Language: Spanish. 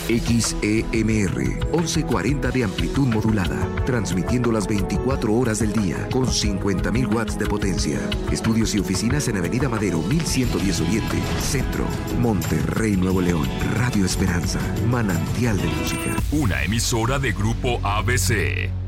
XEMR 1140 de amplitud modulada, transmitiendo las 24 horas del día con 50.000 watts de potencia. Estudios y oficinas en Avenida Madero 1110 Oriente, Centro, Monterrey, Nuevo León. Radio Esperanza, manantial de música. Una emisora de Grupo ABC.